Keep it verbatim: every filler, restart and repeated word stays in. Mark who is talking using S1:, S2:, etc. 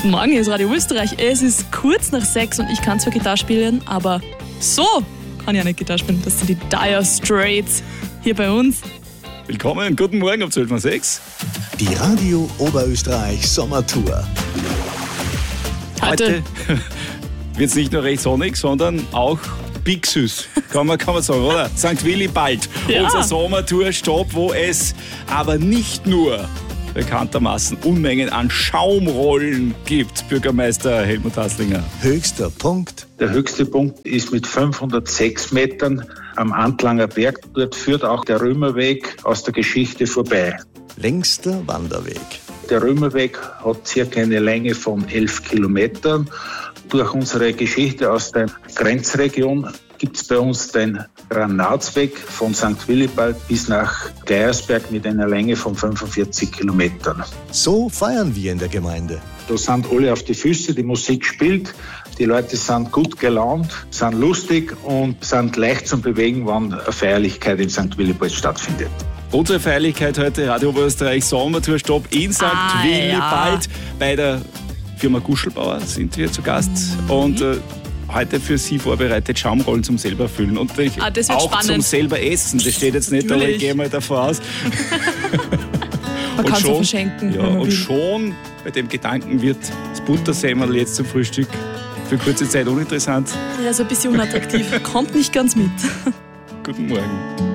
S1: Guten Morgen, hier ist Radio Österreich. Es ist kurz nach sechs und ich kann zwar Gitarre spielen, aber so kann ich ja nicht Gitarre spielen. Das sind die Dire Straits hier bei uns.
S2: Willkommen, guten Morgen um zwölf Uhr sechs.
S3: Die Radio Oberösterreich Sommertour.
S1: Heute,
S2: Heute wird es nicht nur recht sonnig, sondern auch big süß, kann man, kann man sagen, oder? Sankt Willibald,
S1: Ja.
S2: unser Sommertour-Stopp, wo es aber nicht nur bekanntermaßen Unmengen an Schaumrollen gibt, Bürgermeister Helmut Haslinger.
S3: Höchster Punkt.
S4: Der höchste Punkt ist mit fünfhundertsechs Metern am Antlanger Berg. Dort führt auch der Römerweg aus der Geschichte vorbei.
S3: Längster Wanderweg.
S4: Der Römerweg hat circa eine Länge von elf Kilometern. Durch unsere Geschichte aus der Grenzregion gibt es bei uns den Granatsweg von Sankt Willibald bis nach Geiersberg mit einer Länge von fünfundvierzig Kilometern.
S3: So feiern wir in der Gemeinde.
S4: Da sind alle auf die Füße, die Musik spielt, die Leute sind gut gelaunt, sind lustig und sind leicht zum Bewegen, wenn eine Feierlichkeit in Sankt Willibald stattfindet.
S2: Unsere Feierlichkeit heute, Radio Oberösterreich Sommertour-Stopp in Sankt
S1: Ah,
S2: Willibald.
S1: ja.
S2: Bei der Firma Guschelbauer sind wir zu Gast.
S1: Mhm.
S2: Und äh, heute für Sie vorbereitet Schaumrollen zum selber füllen. Und natürlich
S1: Ah, das wird
S2: auch
S1: spannend.
S2: zum selber essen. Das steht jetzt nicht, aber ich
S1: Natürlich.
S2: gehe mal davon aus.
S1: man
S2: Und
S1: kann es
S2: schon-
S1: verschenken.
S2: Ja,
S1: wenn man
S2: und
S1: will.
S2: schon bei dem Gedanken wird das Buttersemmel jetzt zum Frühstück für kurze Zeit uninteressant.
S1: Ja, so ein bisschen unattraktiv. Kommt nicht ganz mit.
S2: Guten Morgen.